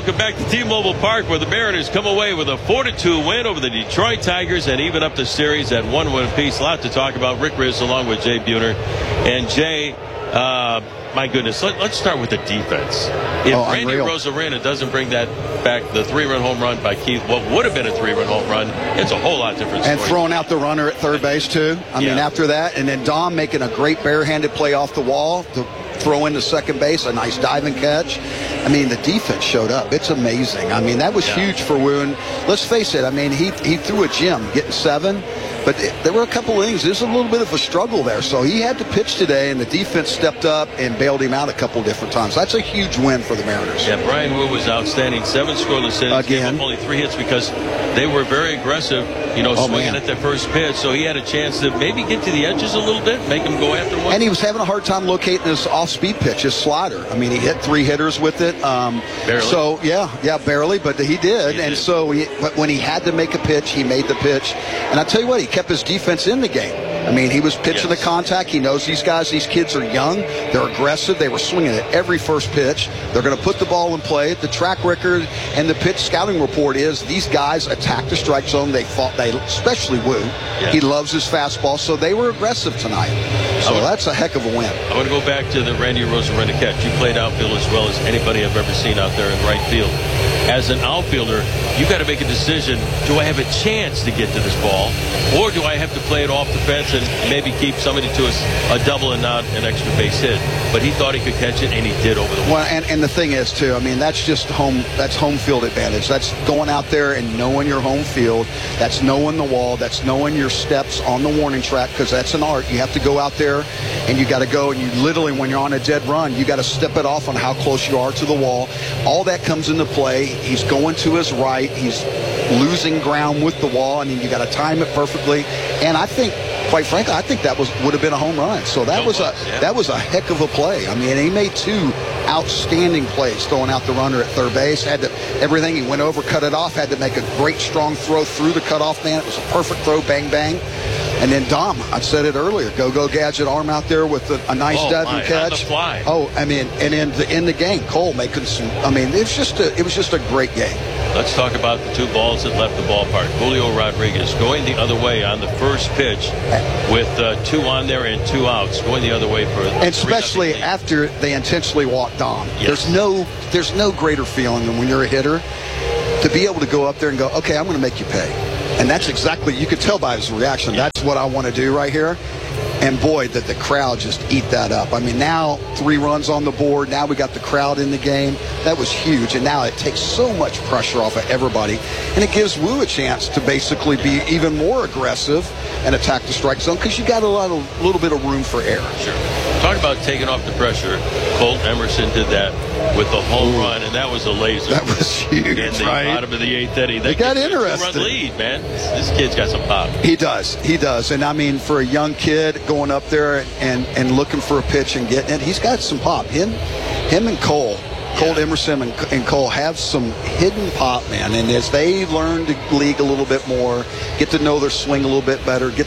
welcome back to T-Mobile Park, where the Mariners come away with a 4-2 win over the Detroit Tigers and even up the series at 1-1 apiece. A lot to talk about. Rick Rizzs along with Jay Buhner. And Jay, my goodness, let's start with the defense. If Randy Arozarena doesn't bring that back, the 3-run home run by Keith, what would have been a 3-run home run, it's a whole lot different story. And throwing out the runner at third base, too. I mean, after that, and then Dom making a great barehanded play off the wall to throw into second base, a nice diving catch. I mean, the defense showed up. It's amazing. I mean, that was huge for Wu. And let's face it, I mean, he threw a gem, getting 7. But there were a couple innings. There's a little bit of a struggle there. So he had to pitch today, and the defense stepped up and bailed him out a couple different times. That's a huge win for the Mariners. Yeah, Bryan Woo was outstanding. 7 scoreless innings. Again. Only 3 hits because they were very aggressive, swinging at their first pitch. So he had a chance to maybe get to the edges a little bit, make him go after one. And he was having a hard time locating his off-speed pitch, his slider. I mean, he hit 3 hitters with it. Barely. So, yeah, barely, but he did. So but when he had to make a pitch, he made the pitch. And I tell you what, he kept his defense in the game. I mean, he was pitching the contact. He knows these kids are young. They're aggressive. They were swinging at every first pitch. They're going to put the ball in play. The track record and the pitch scouting report is these guys attacked the strike zone. They especially Wu. Yeah. He loves his fastball, so they were aggressive tonight. So that's a heck of a win. I want to go back to the Randy Arozarena catch. You played outfield as well as anybody I've ever seen out there in right field. As an outfielder, you got to make a decision. Do I have a chance to get to this ball, or do I have to play it off the fence and maybe keep somebody to a double and not an extra base hit? But he thought he could catch it, and he did over the wall. Well, and the thing is, too, I mean, that's just home field advantage. That's going out there and knowing your home field. That's knowing the wall. That's knowing your steps on the warning track, because that's an art. You have to go out there, and you got to go, and you literally, when you're on a dead run, you got to step it off on how close you are to the wall. All that comes into play. He's going to his right. He's losing ground with the wall, and you got to time it perfectly. And I think, quite frankly, I think that would have been a home run. So that was a heck of a play. I mean, he made 2 outstanding plays, throwing out the runner at third base. Had to everything. He went over, cut it off. Had to make a great strong throw through the cutoff man. It was a perfect throw, bang bang. And then Dom, I said it earlier, go gadget arm out there with a nice diving catch. On the fly. Oh, I mean, and in the game, Cole making some. I mean, it was just a great game. Let's talk about the 2 balls that left the ballpark. Julio Rodriguez going the other way on the first pitch with 2 on there and 2 outs, going the other way for. And especially after they intentionally walked Dom. Yes. There's no greater feeling than when you're a hitter to be able to go up there and go, okay, I'm going to make you pay. And that's exactly, you could tell by his reaction, that's what I want to do right here. And boy, did the crowd just eat that up. I mean, now 3 runs on the board. Now we got the crowd in the game. That was huge. And now it takes so much pressure off of everybody. And it gives Wu a chance to basically be even more aggressive and attack the strike zone, because you got a little bit of room for error. Sure. Talk about taking off the pressure. Colt Emerson did that with the home run, and that was a laser. That was huge, in the bottom of the 8th inning. They got interested. 2-run lead, man. This kid's got some pop. He does. And I mean, for a young kid going up there and looking for a pitch and getting it, he's got some pop. Him and Cole Emerson and Cole have some hidden pop, man. And as they learn the league a little bit more, get to know their swing a little bit better, get